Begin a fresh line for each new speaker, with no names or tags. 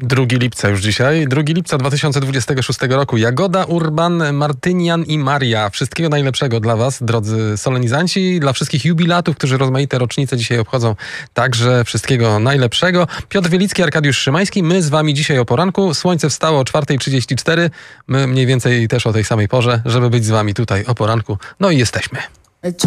2 lipca już dzisiaj. 2 lipca 2026 roku. Jagoda, Urban, Martynian i Maria. Wszystkiego najlepszego dla was, drodzy solenizanci. Dla wszystkich jubilatów, którzy rozmaite rocznice dzisiaj obchodzą. Także wszystkiego najlepszego. Piotr Wielicki, Arkadiusz Szymański. My z wami dzisiaj o poranku. Słońce wstało o 4:34. My mniej więcej też o tej samej porze, żeby być z wami tutaj o poranku. No i jesteśmy.